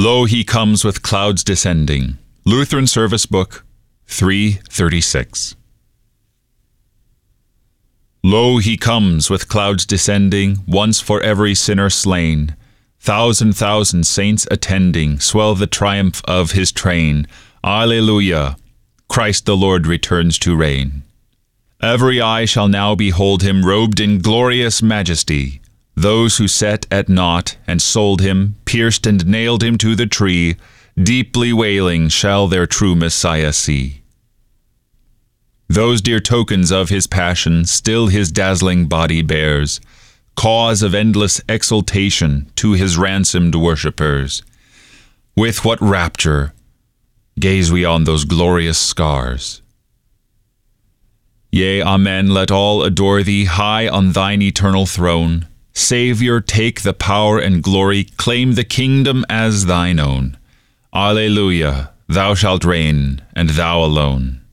Lo, he comes with clouds descending. Lutheran Service Book 336. Lo, he comes with clouds descending, once for every sinner slain. Thousand saints attending, swell the triumph of his train. Alleluia! Christ the Lord returns to reign. Every eye shall now behold him robed in glorious majesty. Those who set at naught and sold him, pierced and nailed him to the tree, deeply wailing shall their true Messiah see. Those dear tokens of his passion still his dazzling body bears, cause of endless exultation to his ransomed worshippers. With what rapture gaze we on those glorious scars. Yea, amen, let all adore thee high on thine eternal throne. Saviour, take the power and glory, claim the kingdom as thine own. Alleluia, thou shalt reign, and thou alone.